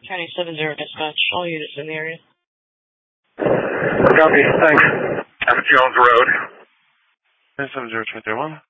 County 70 dispatch, all units in the area. Copy, thanks. I'm Jones Road. 70231.